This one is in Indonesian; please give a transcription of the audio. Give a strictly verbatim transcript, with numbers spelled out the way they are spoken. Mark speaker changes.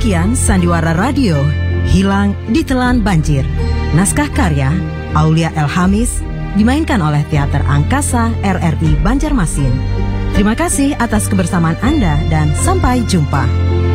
Speaker 1: Demikian Sandiwara Radio, Hilang Ditelan Banjir. Naskah karya Aulia El Hamis, dimainkan oleh Teater Angkasa R R I Banjarmasin. Terima kasih atas kebersamaan Anda dan sampai jumpa.